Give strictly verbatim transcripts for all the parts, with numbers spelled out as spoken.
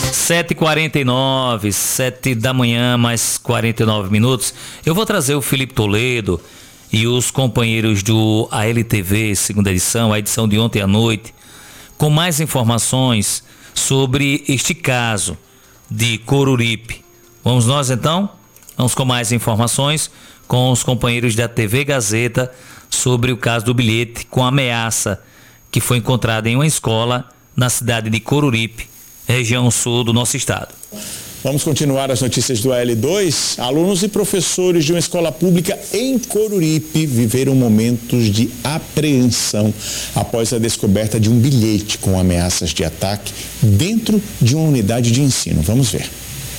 sete e quarenta e nove, sete da manhã, mais quarenta e nove minutos. Eu vou trazer o Felipe Toledo e os companheiros do A L T V, segunda edição, a edição de ontem à noite, com mais informações sobre este caso de Coruripe. Vamos nós então? Vamos com mais informações com os companheiros da T V Gazeta sobre o caso do bilhete com ameaça que foi encontrado em uma escola na cidade de Coruripe, região sul do nosso estado. Vamos continuar as notícias do A L dois. Alunos e professores de uma escola pública em Coruripe viveram momentos de apreensão após a descoberta de um bilhete com ameaças de ataque dentro de uma unidade de ensino. Vamos ver.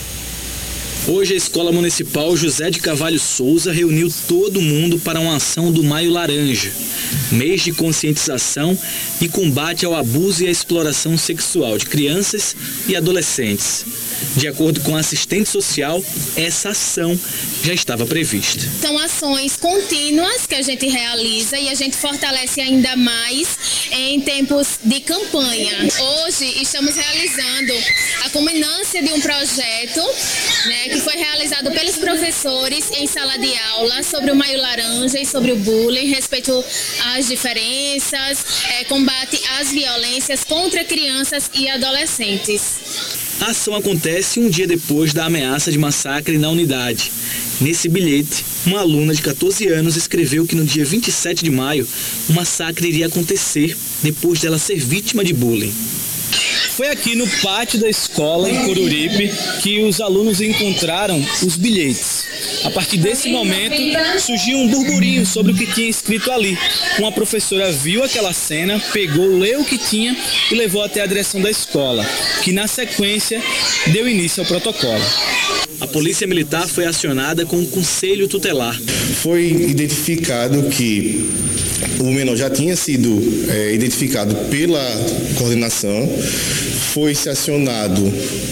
Hoje a Escola Municipal José de Carvalho Souza reuniu todo mundo para uma ação do Maio Laranja, mês de conscientização e combate ao abuso e à exploração sexual de crianças e adolescentes. De acordo com a assistente social, essa ação já estava prevista. São ações contínuas que a gente realiza e a gente fortalece ainda mais em tempos de campanha. Hoje estamos realizando a culminância de um projeto, né, que foi realizado pelos professores em sala de aula sobre o Maio Laranja e sobre o bullying, respeito às diferenças, é, combate às violências contra crianças e adolescentes. A ação acontece um dia depois da ameaça de massacre na unidade. Nesse bilhete, uma aluna de catorze anos escreveu que no dia vinte e sete de maio, um massacre iria acontecer depois dela ser vítima de bullying. Foi aqui no pátio da escola, em Coruripe, que os alunos encontraram os bilhetes. A partir desse momento, surgiu um burburinho sobre o que tinha escrito ali. Uma professora viu aquela cena, pegou, leu o que tinha e levou até a direção da escola, que na sequência deu início ao protocolo. A polícia militar foi acionada com o conselho tutelar. Foi identificado que o menor já tinha sido é, identificado pela coordenação, foi-se acionado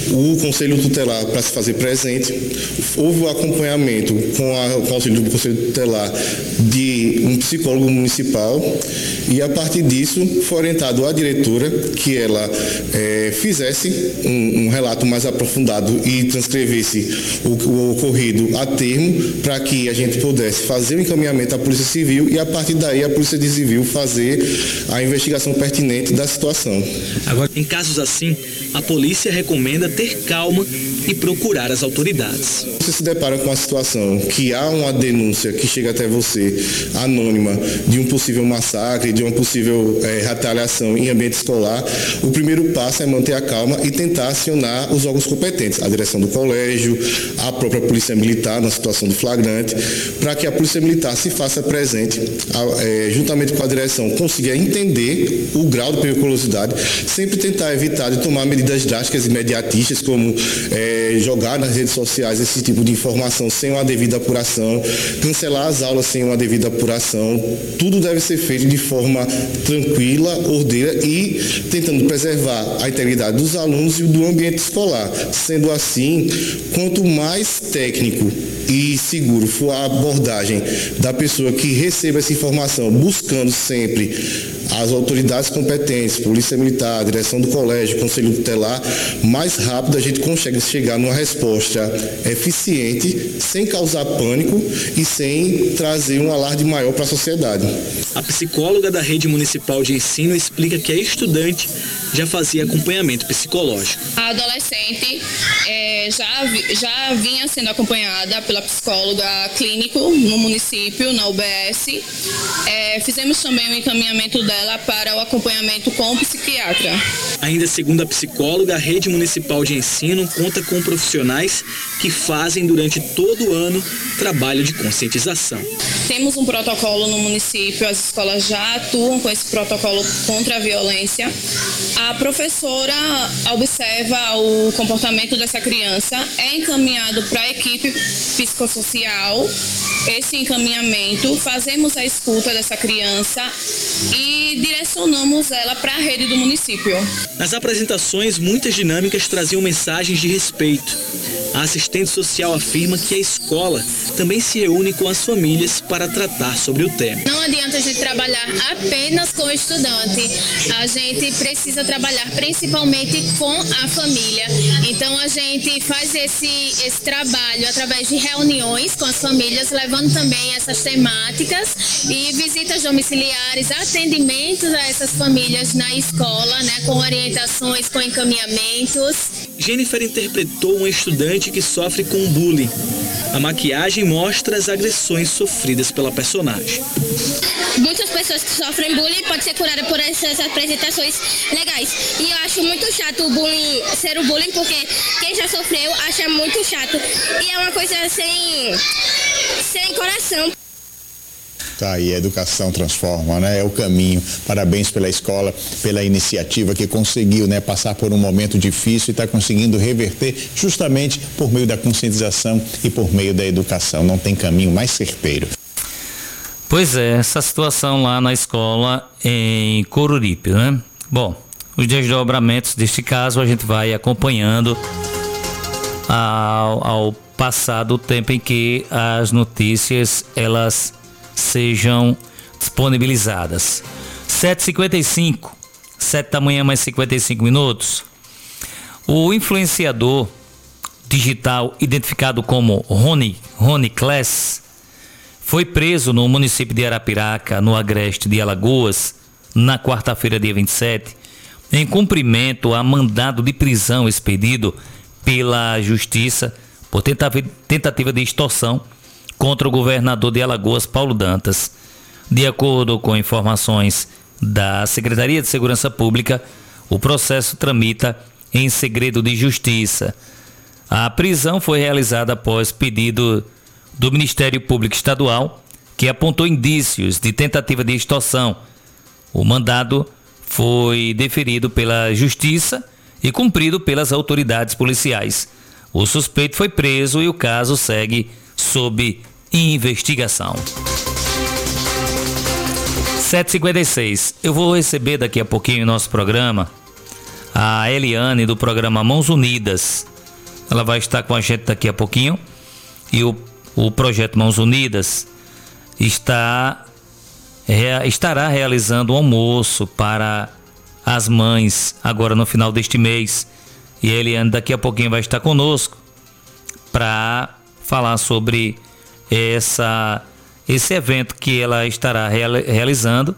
o Conselho Tutelar para se fazer presente, houve o acompanhamento com, a, com o auxílio do Conselho Tutelar de um psicólogo municipal e a partir disso foi orientado à diretora que ela é, fizesse um, um relato mais aprofundado e transcrevesse o, o ocorrido a termo para que a gente pudesse fazer o encaminhamento à Polícia Civil e a partir daí a Polícia Civil fazer a investigação pertinente da situação. Agora, em casos assim, a polícia recomenda ter calma e procurar as autoridades. Você se depara com a situação que há uma denúncia que chega até você, anônima, de um possível massacre, de uma possível é, retaliação em ambiente escolar, o primeiro passo é manter a calma e tentar acionar os órgãos competentes, a direção do colégio, a própria Polícia Militar na situação do flagrante, para que a Polícia Militar se faça presente, é, juntamente com a direção, consiga entender o grau de periculosidade, sempre tentar evitar de tomar medidas drásticas e imediatistas, como é, jogar nas redes sociais esse tipo de informação sem uma devida apuração, cancelar as aulas sem uma devida apuração. Tudo deve ser feito de forma tranquila, ordeira e tentando preservar a integridade dos alunos e do ambiente escolar. Sendo assim, quanto mais técnico e seguro for a abordagem da pessoa que receba essa informação, buscando sempre as autoridades competentes, Polícia Militar, direção do colégio, Conselho Tutelar, mais rápido a gente consegue chegar numa resposta eficiente, sem causar pânico e sem trazer um alarde maior para a sociedade. A psicóloga da Rede Municipal de Ensino explica que a estudante já fazia acompanhamento psicológico. A adolescente é, já, já vinha sendo acompanhada pela psicóloga clínico no município, na U B S. É, fizemos também o encaminhamento dela para o acompanhamento com o psiquiatra. Ainda segundo a psicóloga, a Rede Municipal de Ensino conta com profissionais que fazem durante todo o ano trabalho de conscientização. Temos um protocolo no município, as escolas já atuam com esse protocolo contra a violência. A professora observa o comportamento dessa criança, é encaminhado para a equipe psicossocial, esse encaminhamento, fazemos a escuta dessa criança e direcionamos ela para a rede do município. Nas apresentações, muitas dinâmicas traziam mensagens de respeito. A assistente social afirma que a escola também se reúne com as famílias para tratar sobre o tema. Não adianta a gente trabalhar apenas com o estudante, a gente precisa trabalhar principalmente com a família. Então a gente faz esse, esse trabalho através de reuniões com as famílias, levando também essas temáticas e visitas domiciliares, atendimentos a essas famílias na escola, né, com orientações, com encaminhamentos. Jennifer interpretou um estudante que sofre com bullying. A maquiagem mostra as agressões sofridas pela personagem. Muitas pessoas que sofrem bullying podem ser curadas por essas apresentações legais. E eu acho muito chato o bullying, ser o bullying, porque quem já sofreu acha muito chato. E é uma coisa sem, sem coração. Tá aí, a educação transforma, né? É o caminho. Parabéns pela escola, pela iniciativa que conseguiu, né, passar por um momento difícil e está conseguindo reverter justamente por meio da conscientização e por meio da educação. Não tem caminho mais certeiro. Pois é, essa situação lá na escola em Coruripe, né? Bom, os desdobramentos deste caso a gente vai acompanhando ao, ao passar do tempo em que as notícias elas sejam disponibilizadas. sete e cinquenta e cinco, sete da manhã mais cinquenta e cinco minutos. O influenciador digital identificado como Rony, Rony Class foi preso no município de Arapiraca, no agreste de Alagoas, na quarta-feira, dia vinte e sete, em cumprimento a mandado de prisão expedido pela Justiça por tentativa de extorsão contra o governador de Alagoas, Paulo Dantas. De acordo com informações da Secretaria de Segurança Pública, o processo tramita em segredo de justiça. A prisão foi realizada após pedido do Ministério Público Estadual, que apontou indícios de tentativa de extorsão. O mandado foi deferido pela Justiça e cumprido pelas autoridades policiais. O suspeito foi preso e o caso segue sob investigação. sete e cinquenta e seis. Eu vou receber daqui a pouquinho em nosso programa a Eliane do programa Mãos Unidas. Ela vai estar com a gente daqui a pouquinho e o, o projeto Mãos Unidas está, rea, estará realizando um almoço para as mães agora no final deste mês. E a Eliane daqui a pouquinho vai estar conosco para falar sobre essa, esse evento que ela estará realizando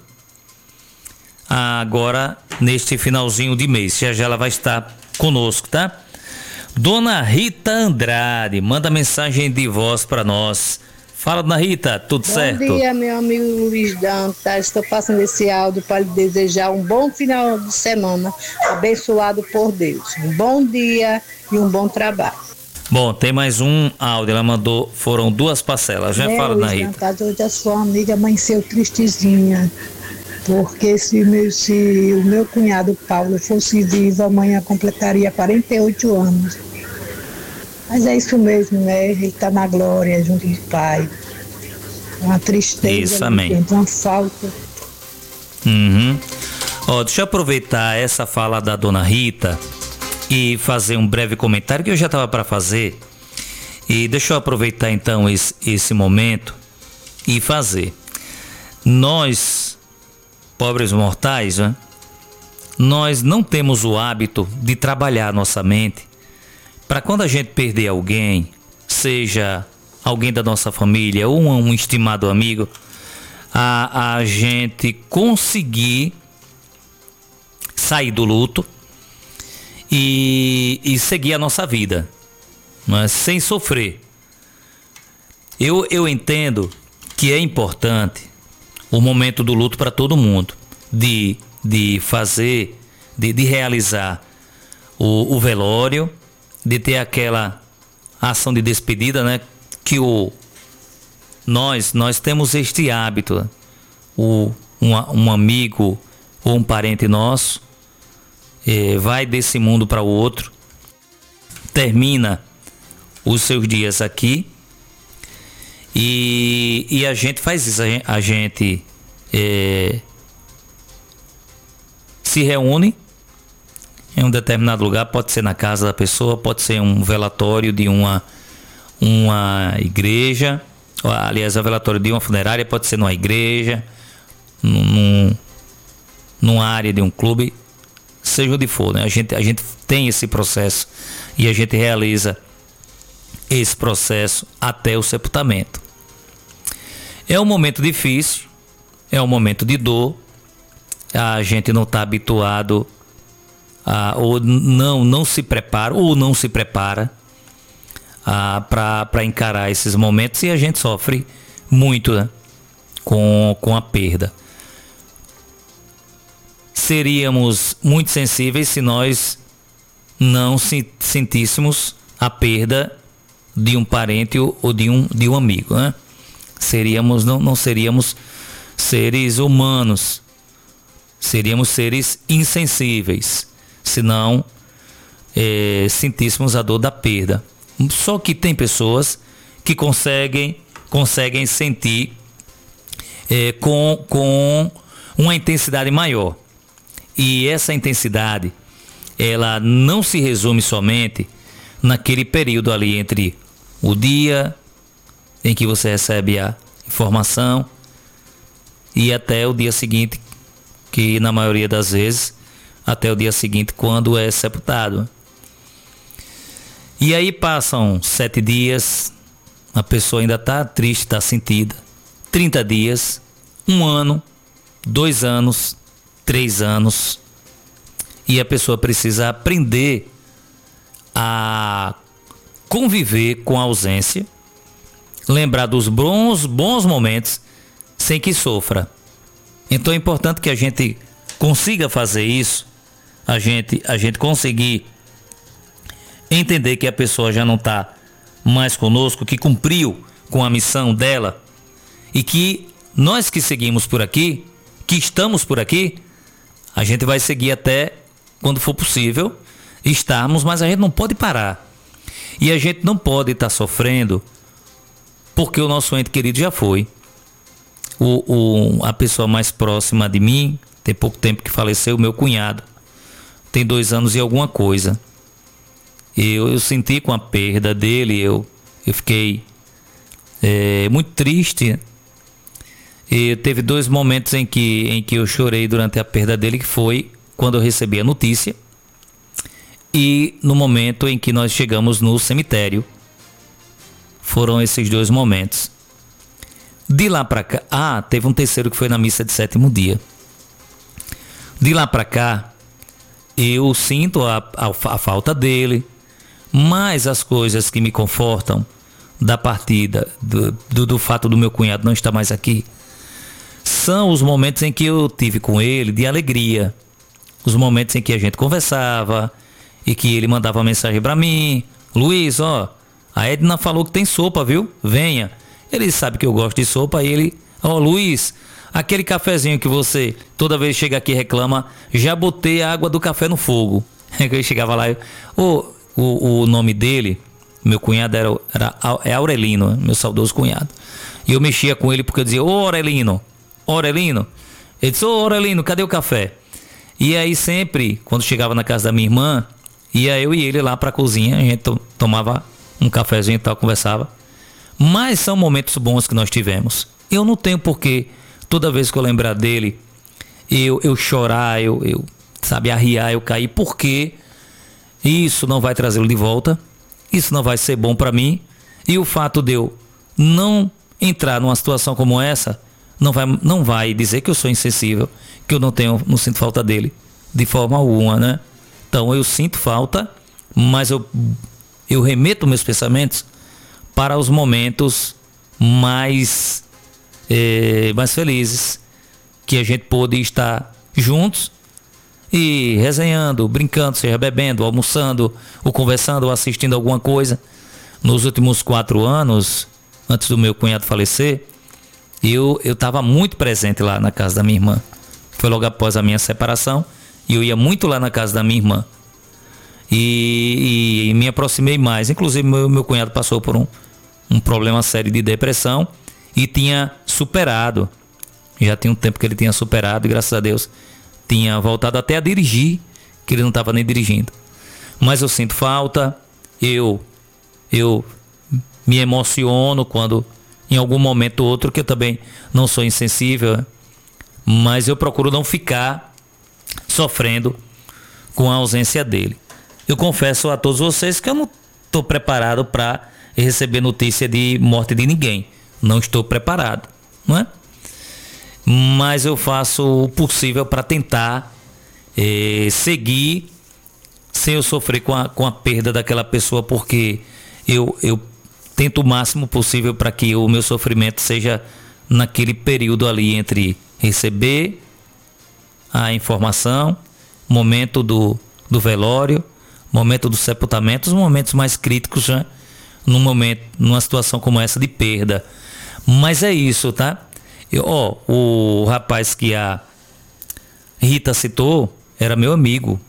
agora neste finalzinho de mês. Já já ela vai estar conosco, tá? Dona Rita Andrade, manda mensagem de voz para nós. Fala, Dona Rita, tudo bom certo? Bom dia, meu amigo Luiz Dantas. Estou passando esse áudio para lhe desejar um bom final de semana, abençoado por Deus. Um bom dia e um bom trabalho. Bom, tem mais um áudio, ela mandou, foram duas parcelas, já fala, Dona Rita. Dantas, hoje a sua amiga amanheceu tristezinha, porque se, meu, se o meu cunhado Paulo fosse vivo, amanhã completaria quarenta e oito anos. Mas é isso mesmo, né? Ele está na glória junto do Pai. Uma tristeza, isso, amém. Uma falta. Uhum. Ó, deixa eu aproveitar essa fala da Dona Rita e fazer um breve comentário que eu já estava para fazer. E deixa eu aproveitar então esse, esse momento e fazer. Nós, pobres mortais, né? Nós não temos o hábito de trabalhar nossa mente para quando a gente perder alguém, seja alguém da nossa família ou um, um estimado amigo, a, a gente conseguir sair do luto e, e seguir a nossa vida, mas sem sofrer. Eu, eu entendo que é importante o momento do luto para todo mundo, de, de fazer, de, de realizar o, o velório, de ter aquela ação de despedida, né? Que o, nós, nós temos este hábito, o, um, um amigo ou um parente nosso eh, vai desse mundo para o outro, termina os seus dias aqui e, e a gente faz isso, a gente, a gente eh, se reúne, em um determinado lugar, pode ser na casa da pessoa, pode ser um velatório de uma, uma igreja, aliás, o velatório de uma funerária, pode ser numa igreja, num, numa área de um clube, seja onde for, né? A gente, a gente tem esse processo e a gente realiza esse processo até o sepultamento. É um momento difícil, é um momento de dor, a gente não está habituado a, ou não, não se prepara, ou não se prepara para encarar esses momentos, e a gente sofre muito, né? com, com a perda. Seríamos muito sensíveis se nós não se, sentíssemos a perda de um parente ou de um, de um amigo, né? Seríamos, não, não seríamos seres humanos, seríamos seres insensíveis, se não é, sentíssemos a dor da perda. Só que tem pessoas que conseguem, conseguem sentir é, com, com uma intensidade maior. E essa intensidade, ela não se resume somente naquele período ali entre o dia em que você recebe a informação e até o dia seguinte, que na maioria das vezes, até o dia seguinte, quando é sepultado. E aí passam sete dias, a pessoa ainda está triste, está sentida. trinta dias, um ano, dois anos, três anos. E a pessoa precisa aprender a conviver com a ausência, lembrar dos bons, bons momentos sem que sofra. Então é importante que a gente consiga fazer isso, a gente, a gente conseguir entender que a pessoa já não está mais conosco, que cumpriu com a missão dela, e que nós que seguimos por aqui, que estamos por aqui, a gente vai seguir até quando for possível estarmos, mas a gente não pode parar. E a gente não pode estar sofrendo porque o nosso ente querido já foi. O, o, a pessoa mais próxima de mim, tem pouco tempo que faleceu, meu cunhado. Tem dois anos e alguma coisa. Eu, eu senti com a perda dele, eu, eu fiquei é, muito triste. E teve dois momentos em que, em que eu chorei durante a perda dele, que foi quando eu recebi a notícia e no momento em que nós chegamos no cemitério. Foram esses dois momentos. De lá pra cá, ah, teve um terceiro que foi na missa de sétimo dia. De lá pra cá, eu sinto a, a, a falta dele, mas as coisas que me confortam da partida, do, do, do fato do meu cunhado não estar mais aqui, são os momentos em que eu tive com ele de alegria. Os momentos em que a gente conversava e que ele mandava uma mensagem pra mim: Luiz, ó, a Edna falou que tem sopa, viu? Venha. Ele sabe que eu gosto de sopa e ele, ó, Luiz, aquele cafezinho que você toda vez chega aqui e reclama, já botei a água do café no fogo. Eu chegava lá, eu, oh, o, o nome dele, meu cunhado era, era é Aurelino, meu saudoso cunhado. E eu mexia com ele porque eu dizia: ô Aurelino, Aurelino. Ele disse: ô Aurelino, cadê o café? E aí sempre, quando chegava na casa da minha irmã, ia eu e ele lá pra cozinha, a gente tomava um cafezinho e tal, conversava. Mas são momentos bons que nós tivemos. Eu não tenho porquê, toda vez que eu lembrar dele, eu, eu chorar, eu, eu, sabe, arriar, eu cair, porque isso não vai trazê-lo de volta, isso não vai ser bom pra mim, e o fato de eu não entrar numa situação como essa, não vai, não vai dizer que eu sou insensível, que eu não tenho, não sinto falta dele, de forma alguma, né? Então eu sinto falta, mas eu, eu remeto meus pensamentos para os momentos mais, é, mais felizes, que a gente pôde estar juntos e resenhando, brincando, seja bebendo, almoçando, ou conversando, ou assistindo alguma coisa. Nos últimos quatro anos, antes do meu cunhado falecer, eu eu estava muito presente lá na casa da minha irmã. Foi logo após a minha separação, e eu ia muito lá na casa da minha irmã. E, e me aproximei mais. Inclusive, meu, meu cunhado passou por um, um problema sério de depressão e tinha superado. Já tinha um tempo que ele tinha superado e, graças a Deus, tinha voltado até a dirigir, que ele não estava nem dirigindo. Mas eu sinto falta, eu, eu me emociono quando, em algum momento ou outro, que eu também não sou insensível, mas eu procuro não ficar sofrendo com a ausência dele. Eu confesso a todos vocês que eu não estou preparado para receber notícia de morte de ninguém. Não estou preparado, não é? Mas eu faço o possível para tentar eh, seguir sem eu sofrer com a, com a perda daquela pessoa, porque eu, eu tento o máximo possível para que o meu sofrimento seja naquele período ali entre receber a informação, momento do, do velório, momento do sepultamento, os momentos mais críticos, né? Num momento, numa situação como essa de perda. Mas é isso, tá? Eu, ó, o rapaz que a Rita citou era meu amigo.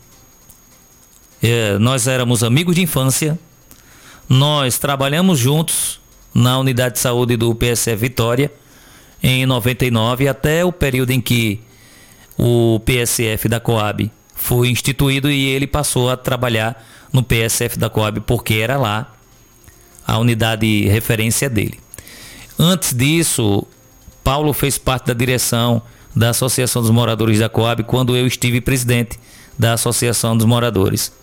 É, nós éramos amigos de infância. Nós trabalhamos juntos na unidade de saúde do P S F Vitória em noventa e nove, até o período em que o P S F da Coab foi instituído e ele passou a trabalhar no P S F da Coab, porque era lá a unidade de referência dele. Antes disso, Paulo fez parte da direção da Associação dos Moradores da Coab quando eu estive presidente da Associação dos Moradores.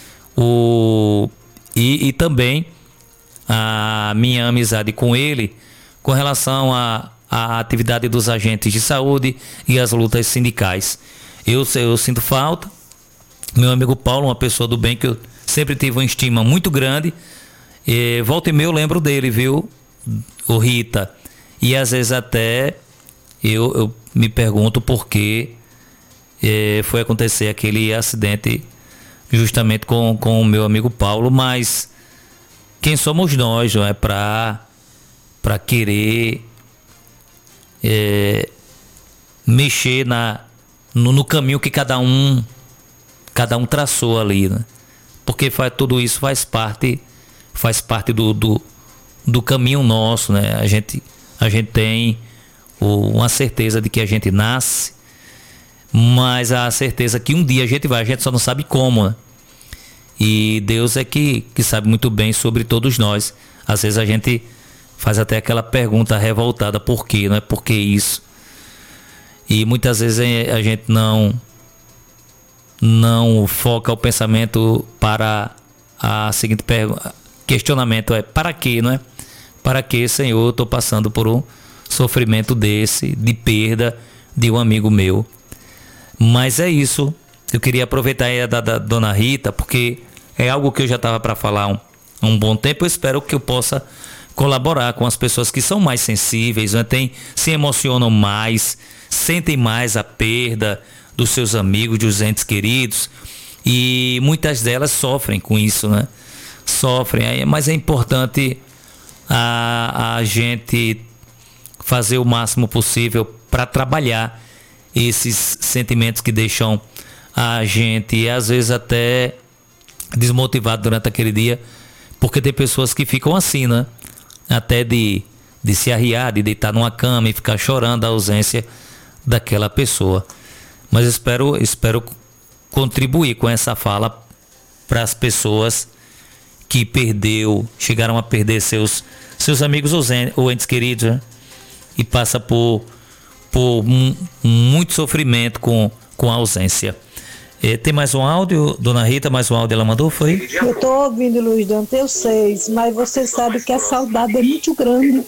O, e, e também a minha amizade com ele com relação à a, a atividade dos agentes de saúde e as lutas sindicais. Eu, eu sinto falta. Meu amigo Paulo, uma pessoa do bem que eu sempre tive uma estima muito grande. E, volta e meia eu lembro dele, viu, o Rita? E às vezes até eu, eu me pergunto por que eh, foi acontecer aquele acidente justamente com, com o meu amigo Paulo, mas quem somos nós, não é, para para querer eh, mexer na, no, no caminho que cada um cada um traçou ali, né? Porque faz, tudo isso faz parte faz parte do, do, do caminho nosso, né? A gente A gente tem o, uma certeza de que a gente nasce, mas a certeza que um dia a gente vai, a gente só não sabe como, né? E Deus é que, que sabe muito bem sobre todos nós. Às vezes a gente faz até aquela pergunta revoltada, por quê, não é? Por que isso? E muitas vezes a gente não, não foca o pensamento para a seguinte pergunta, questionamento é, para quê, não é? Para que, Senhor, eu estou passando por um sofrimento desse, de perda de um amigo meu. Mas é isso. Eu queria aproveitar a da, da Dona Rita, porque é algo que eu já estava para falar há um, um bom tempo. Eu espero que eu possa colaborar com as pessoas que são mais sensíveis, né? Tem, se emocionam mais, sentem mais a perda dos seus amigos, dos entes queridos. E muitas delas sofrem com isso, né? Sofrem, mas é importante A, a gente fazer o máximo possível para trabalhar esses sentimentos que deixam a gente às vezes até desmotivado durante aquele dia, porque tem pessoas que ficam assim, né? Até de, de se arriar, de deitar numa cama e ficar chorando a ausência daquela pessoa. Mas espero, espero contribuir com essa fala para as pessoas que perdeu, chegaram a perder seus, seus amigos ou entes queridos, né? E passa por, por um, muito sofrimento com, com a ausência. É, tem mais um áudio, Dona Rita? Mais um áudio ela mandou, foi? Eu estou ouvindo, Luiz Dante, eu sei, mas você sabe que a saudade é muito grande.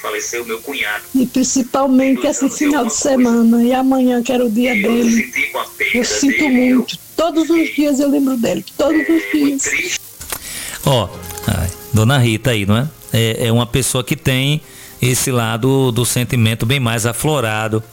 E principalmente esse final de semana. E amanhã, que era o dia dele. Eu sinto muito. Todos os dias eu lembro dele. Todos os dias. Ó, ai, Dona Rita aí, não é? é? É uma pessoa que tem esse lado do sentimento bem mais aflorado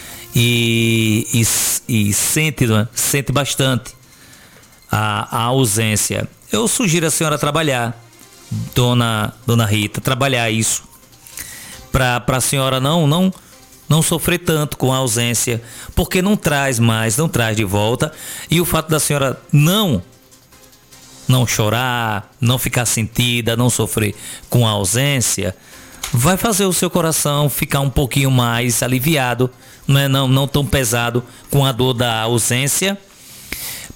e, e, e sente, não é? Sente bastante a, a ausência. Eu sugiro a senhora trabalhar, Dona, Dona Rita, trabalhar isso para a senhora não, não, não sofrer tanto com a ausência, porque não traz mais, não traz de volta. E o fato da senhora não não chorar, não ficar sentida, não sofrer com a ausência, vai fazer o seu coração ficar um pouquinho mais aliviado, não é? Não, não tão pesado com a dor da ausência,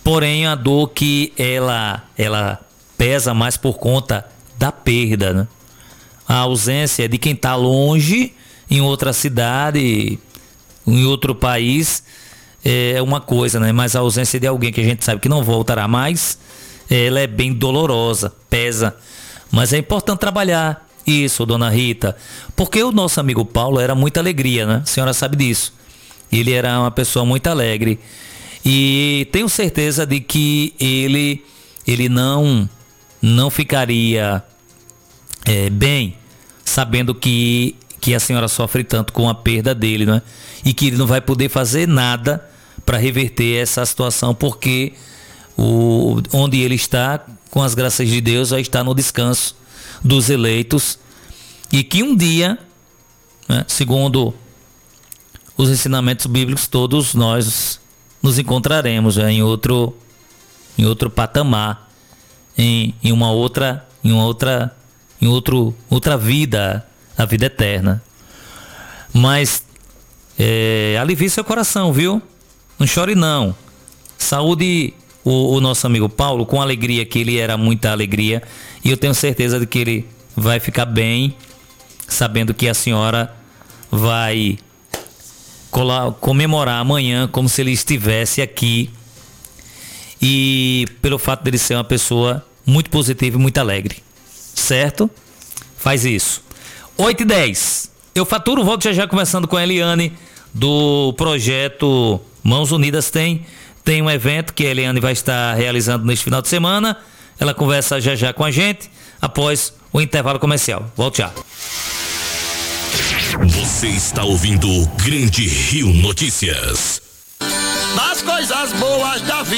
porém a dor que ela, ela pesa mais por conta da perda, né? A ausência de quem está longe, em outra cidade, em outro país, é uma coisa, né? Mas a ausência de alguém que a gente sabe que não voltará mais, ela é bem dolorosa, pesa. Mas é importante trabalhar isso, dona Rita, porque o nosso amigo Paulo era muita alegria, né? A senhora sabe disso. Ele era uma pessoa muito alegre. E tenho certeza de que ele, ele não, não ficaria é, bem sabendo que, que a senhora sofre tanto com a perda dele, né? E que ele não vai poder fazer nada para reverter essa situação, porque o, onde ele está, com as graças de Deus, vai estar no descanso dos eleitos, e que um dia, né, segundo os ensinamentos bíblicos, todos nós nos encontraremos, né, em outro em outro patamar, em, em uma outra em uma outra em outro outra vida, a vida eterna. Mas é, alivie seu coração, viu? Não chore não. Saúde o, o nosso amigo Paulo, com alegria, que ele era muita alegria, e eu tenho certeza de que ele vai ficar bem, sabendo que a senhora vai comemorar amanhã como se ele estivesse aqui, e pelo fato dele ser uma pessoa muito positiva e muito alegre, certo? Faz isso. Oito e dez, eu faturo, volto já já conversando com a Eliane do projeto Mãos Unidas. Tem, tem um evento que a Eliane vai estar realizando neste final de semana. Ela conversa já já com a gente após o intervalo comercial. Volte já. Você está ouvindo o Grande Rio Notícias. Das coisas boas da vida.